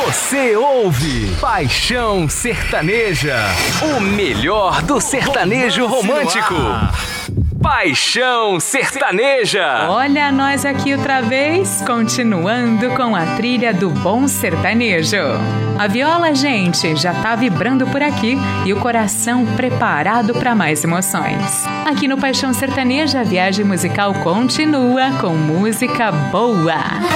Você ouve Paixão Sertaneja, o melhor do sertanejo romântico. Paixão Sertaneja. Olha nós aqui outra vez, continuando com a trilha do bom sertanejo. A viola, gente, já tá vibrando por aqui e o coração preparado para mais emoções. Aqui no Paixão Sertaneja, a viagem musical continua com música boa.